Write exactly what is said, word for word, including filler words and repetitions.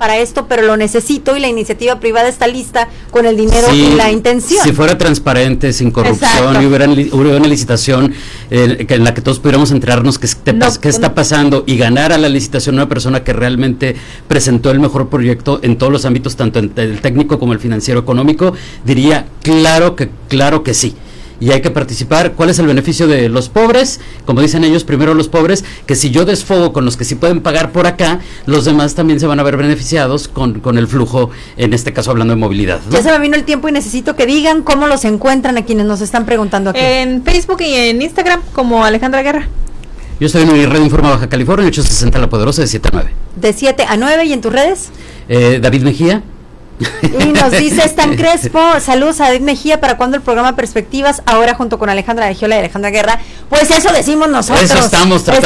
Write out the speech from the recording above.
para esto, pero lo necesito y la iniciativa privada está lista con el dinero sí, y la intención. Si fuera transparente, sin corrupción, Exacto. y hubiera, hubiera una licitación eh, en la que todos pudiéramos enterarnos qué, qué, no, qué está pasando y ganara la licitación una persona que realmente presentó el mejor proyecto en todos los ámbitos, tanto en el técnico como el financiero económico, diría claro que claro que sí. Y hay que participar. ¿Cuál es el beneficio de los pobres? Como dicen ellos, primero los pobres, que si yo desfogo con los que sí pueden pagar por acá, los demás también se van a ver beneficiados con, con el flujo, en este caso hablando de movilidad, ¿no? Ya se me vino el tiempo y necesito que digan cómo los encuentran a quienes nos están preguntando aquí. En Facebook y en Instagram como Alejandra Guerra. Yo estoy en Radio Informa Baja California, ocho sesenta La Poderosa, de siete a nueve. De siete a nueve, ¿y en tus redes? Eh, David Mejía. Y nos dice Stan Crespo, saludos a David Mejía, ¿para cuándo el programa Perspectivas? Ahora junto con Alejandra de Giola y Alejandra Guerra. Pues eso decimos nosotros. Eso estamos tratando.